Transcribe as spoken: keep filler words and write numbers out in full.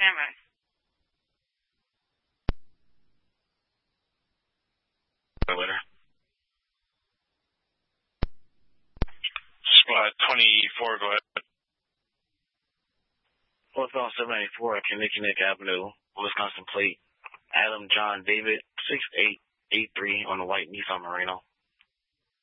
standby. Later. Squad twenty-four, go ahead. Northbound seven ninety-four at Kinnikinnick Avenue, Wisconsin plate. Adam John David, six eight eight three on the white Nissan Murano.